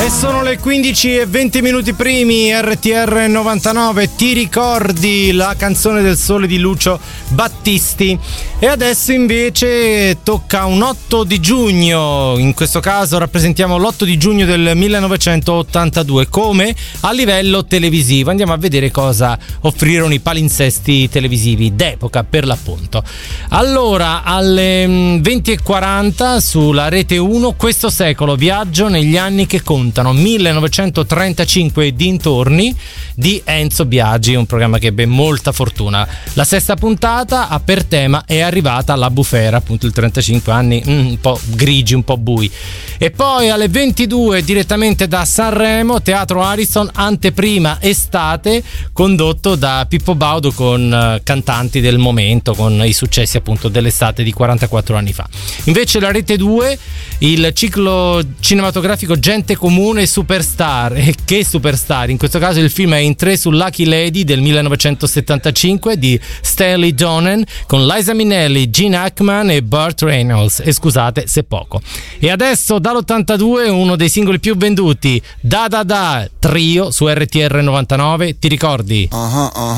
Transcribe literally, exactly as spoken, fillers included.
Sono le quindici e venti minuti primi, R T R novantanove, ti ricordi la canzone del sole di Lucio Battisti? E adesso invece tocca un otto di giugno, in questo caso rappresentiamo l'otto di giugno del millenovecentottantadue, come a livello televisivo. Andiamo a vedere cosa offrirono i palinsesti televisivi d'epoca, per l'appunto. Allora, alle venti e quaranta sulla Rete uno, Questo secolo, viaggio negli anni che contano, millenovecentotrentacinque e dintorni, di Enzo Biagi, un programma che ebbe molta fortuna. La sesta puntata ha per tema È arrivata la bufera, appunto il trentacinque anni mm, un po' grigi, un po' bui. E poi alle ventidue direttamente da Sanremo, Teatro Ariston, anteprima estate, condotto da Pippo Baudo con uh, cantanti del momento, con i successi appunto dell'estate di quarantaquattro anni fa. Invece la Rete due, il ciclo cinematografico Gente comune e Superstar. E che superstar, in questo caso il film è in tre su Lucky Lady del millenovecentosettantacinque di Stanley Donen, con Liza Minnelli, Gene Hackman e Burt Reynolds, e scusate se poco. E adesso dall'ottantadue uno dei singoli più venduti, Da Da Da, Trio su R T R novantanove, ti ricordi? Uh-huh, uh-huh.